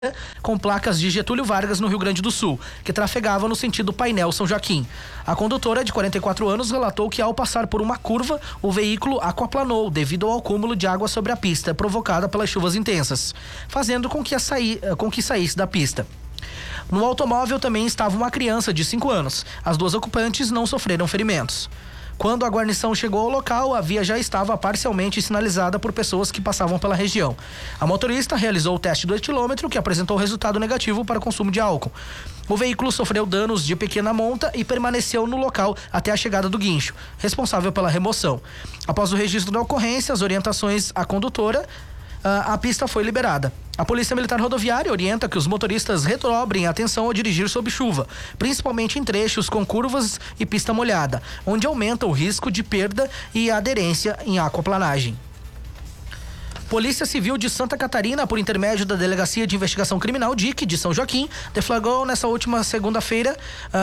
com placas de Getúlio Vargas, no Rio Grande do Sul, que trafegava no sentido Painel São Joaquim. A condutora, de 44 anos, relatou que ao passar por uma curva, o veículo aquaplanou devido ao acúmulo de água sobre a pista, provocada pelas chuvas intensas, fazendo com que saísse da pista. No automóvel também estava uma criança de 5 anos. As duas ocupantes não sofreram ferimentos. Quando a guarnição chegou ao local, a via já estava parcialmente sinalizada por pessoas que passavam pela região. A motorista realizou o teste do etilômetro, que apresentou resultado negativo para consumo de álcool. O veículo sofreu danos de pequena monta e permaneceu no local até a chegada do guincho, responsável pela remoção. Após o registro da ocorrência, as orientações à condutora, a pista foi liberada. A Polícia Militar Rodoviária orienta que os motoristas redobrem atenção ao dirigir sob chuva, principalmente em trechos com curvas e pista molhada, onde aumenta o risco de perda e aderência em aquaplanagem. Polícia Civil de Santa Catarina, por intermédio da Delegacia de Investigação Criminal DIC de São Joaquim, deflagrou nessa última segunda-feira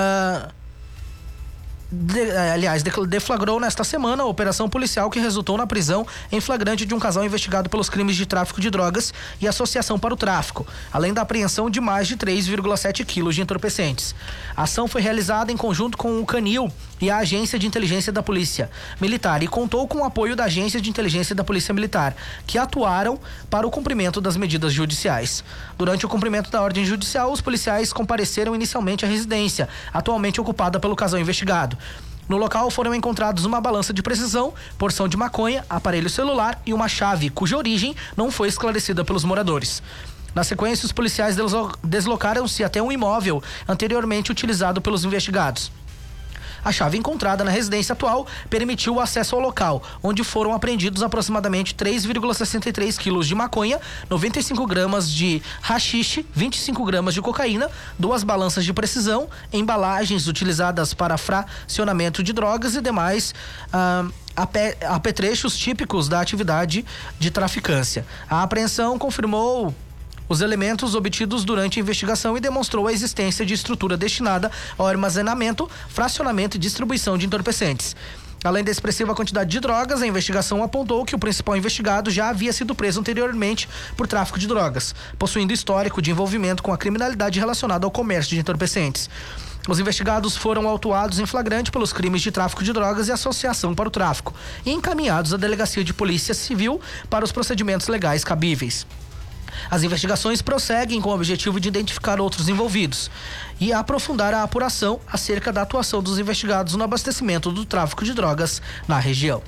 deflagrou nesta semana a operação policial que resultou na prisão em flagrante de um casal investigado pelos crimes de tráfico de drogas e associação para o tráfico, além da apreensão de mais de 3,7 quilos de entorpecentes. A ação foi realizada em conjunto com o Canil e a Agência de Inteligência da Polícia Militar e contou com o apoio da Agência de Inteligência da Polícia Militar, que atuaram para o cumprimento das medidas judiciais. Durante o cumprimento da ordem judicial, os policiais compareceram inicialmente à residência, atualmente ocupada pelo casal investigado. No local foram encontrados uma balança de precisão, porção de maconha, aparelho celular e uma chave, cuja origem não foi esclarecida pelos moradores. Na sequência, os policiais deslocaram-se até um imóvel anteriormente utilizado pelos investigados. A chave encontrada na residência atual permitiu o acesso ao local, onde foram apreendidos aproximadamente 3,63 quilos de maconha, 95 gramas de haxixe, 25 gramas de cocaína, 2 balanças de precisão, embalagens utilizadas para fracionamento de drogas e demais apetrechos típicos da atividade de traficância. A apreensão confirmou os elementos obtidos durante a investigação e demonstrou a existência de estrutura destinada ao armazenamento, fracionamento e distribuição de entorpecentes. Além da expressiva quantidade de drogas, a investigação apontou que o principal investigado já havia sido preso anteriormente por tráfico de drogas, possuindo histórico de envolvimento com a criminalidade relacionada ao comércio de entorpecentes. Os investigados foram autuados em flagrante pelos crimes de tráfico de drogas e associação para o tráfico e encaminhados à Delegacia de Polícia Civil para os procedimentos legais cabíveis. As investigações prosseguem com o objetivo de identificar outros envolvidos e aprofundar a apuração acerca da atuação dos investigados no abastecimento do tráfico de drogas na região.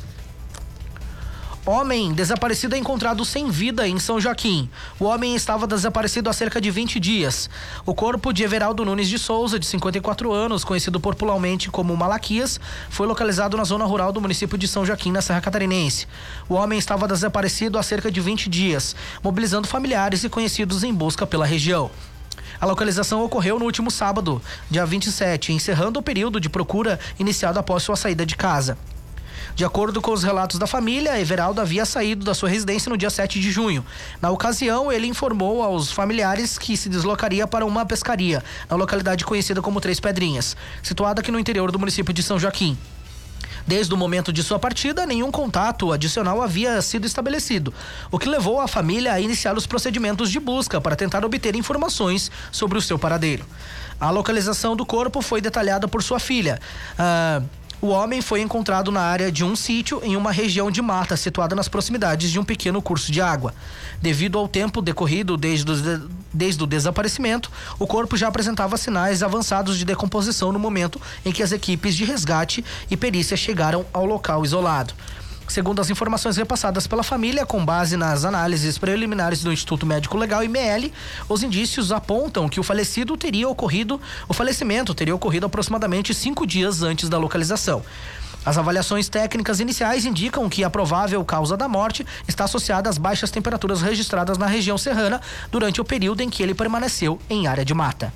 Homem desaparecido é encontrado sem vida em São Joaquim. O homem estava desaparecido há cerca de 20 dias. O corpo de Everaldo Nunes de Souza, de 54 anos, conhecido popularmente como Malaquias, foi localizado na zona rural do município de São Joaquim, na Serra Catarinense. O homem estava desaparecido há cerca de 20 dias, mobilizando familiares e conhecidos em busca pela região. A localização ocorreu no último sábado, dia 27, encerrando o período de procura iniciado após sua saída de casa. De acordo com os relatos da família, Everaldo havia saído da sua residência no dia 7 de junho. Na ocasião, ele informou aos familiares que se deslocaria para uma pescaria, na localidade conhecida como Três Pedrinhas, situada aqui no interior do município de São Joaquim. Desde o momento de sua partida, nenhum contato adicional havia sido estabelecido, o que levou a família a iniciar os procedimentos de busca para tentar obter informações sobre o seu paradeiro. A localização do corpo foi detalhada por sua filha. O homem foi encontrado na área de um sítio em uma região de mata situada nas proximidades de um pequeno curso de água. Devido ao tempo decorrido desde o desaparecimento, o corpo já apresentava sinais avançados de decomposição no momento em que as equipes de resgate e perícia chegaram ao local isolado. Segundo as informações repassadas pela família, com base nas análises preliminares do Instituto Médico Legal IML, os indícios apontam que o falecimento teria ocorrido aproximadamente 5 dias antes da localização. As avaliações técnicas iniciais indicam que a provável causa da morte está associada às baixas temperaturas registradas na região serrana durante o período em que ele permaneceu em área de mata.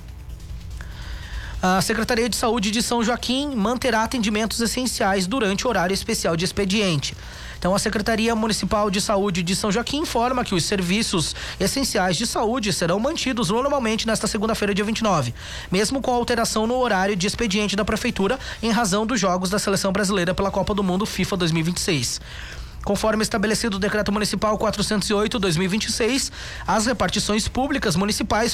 A Secretaria de Saúde de São Joaquim manterá atendimentos essenciais durante o horário especial de expediente. Então, a Secretaria Municipal de Saúde de São Joaquim informa que os serviços essenciais de saúde serão mantidos normalmente nesta segunda-feira, dia 29, mesmo com alteração no horário de expediente da Prefeitura em razão dos jogos da Seleção Brasileira pela Copa do Mundo FIFA 2026. Conforme estabelecido no Decreto Municipal 408/2026, as repartições públicas municipais